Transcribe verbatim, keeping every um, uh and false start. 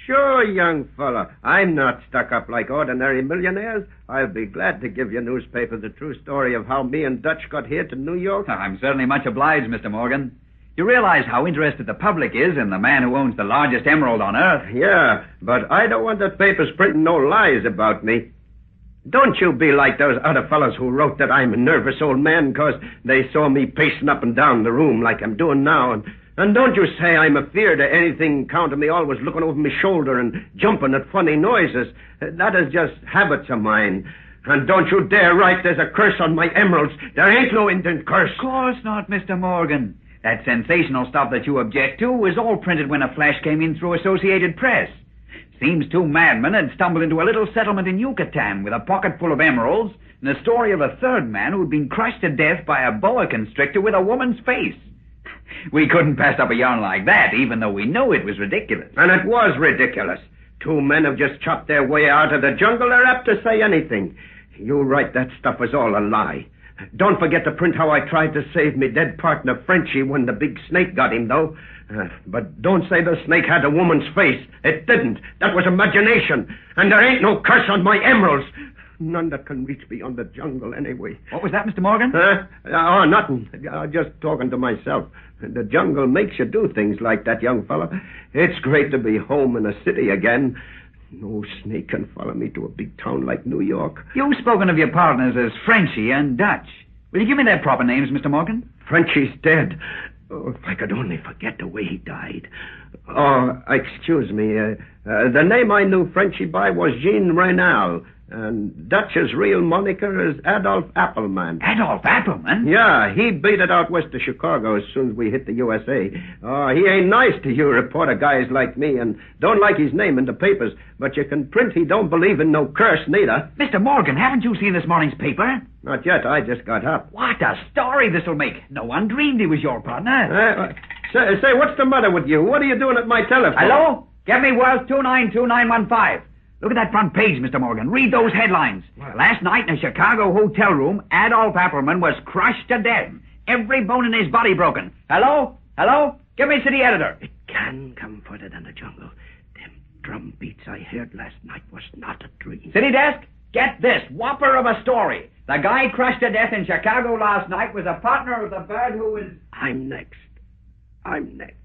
Sure, young fella. I'm not stuck up like ordinary millionaires. I'll be glad to give your newspaper the true story of how me and Dutch got here to New York. I'm certainly much obliged, Mister Morgan. You realize how interested the public is in the man who owns the largest emerald on Earth? Yeah, but I don't want the papers printing no lies about me. Don't you be like those other fellows who wrote that I'm a nervous old man because they saw me pacing up and down the room like I'm doing now. And, and don't you say I'm afeard of anything counting me always looking over my shoulder and jumping at funny noises. That is just habits of mine. And don't you dare write there's a curse on my emeralds. There ain't no Indian curse. Of course not, Mister Morgan. That sensational stuff that you object to was all printed when a flash came in through Associated Press. Seems two madmen had stumbled into a little settlement in Yucatan with a pocket full of emeralds and a story of a third man who'd been crushed to death by a boa constrictor with a woman's face. We couldn't pass up a yarn like that, even though we know it was ridiculous. And it was ridiculous. Two men have just chopped their way out of the jungle. They're apt to say anything. You write that stuff was all a lie. Don't forget to print how I tried to save me dead partner Frenchie when the big snake got him, though. Uh, but don't say the snake had a woman's face. It didn't. That was imagination. And there ain't no curse on my emeralds. None that can reach beyond the jungle, anyway. What was that, Mister Morgan? Huh? Oh, nothing. Uh, just talking to myself. The jungle makes you do things like that, young fella. It's great to be home in a city again. No snake can follow me to a big town like New York. You've spoken of your partners as Frenchie and Dutch. Will you give me their proper names, Mister Morgan? Frenchie's dead. Oh, if I could only forget the way he died. Oh, excuse me. Uh, uh, the name I knew Frenchie by was Jean Reynal. And Dutch's real moniker is Adolf Appleman. Adolf Appleman? Yeah, he beat it out west of Chicago as soon as we hit the U S A. Oh, he ain't nice to you reporter guys like me and don't like his name in the papers. But you can print he don't believe in no curse, neither. Mister Morgan, haven't you seen this morning's paper? Not yet. I just got up. What a story this'll make. No one dreamed he was your partner. Uh, say, say, what's the matter with you? What are you doing at my telephone? Hello? Get me Wells two nine two nine one five. Look at that front page, Mister Morgan. Read those headlines. What? Last night in a Chicago hotel room, Adolf Appleman was crushed to death. Every bone in his body broken. Hello? Hello? Give me city editor. It can come further than the jungle. Them drum beats I heard last night was not a dream. City desk? Get this. Whopper of a story. The guy crushed to death in Chicago last night was a partner of the bird who was... I'm next. I'm next.